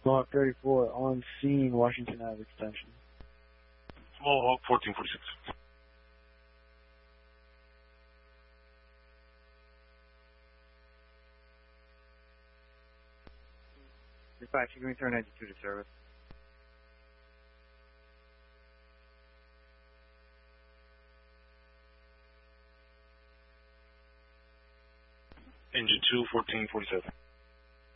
Block 34 on scene, Washington Ave extension. Small Hawk 1446. Dispatch, you can return 92 to service. Engine 2, 1447.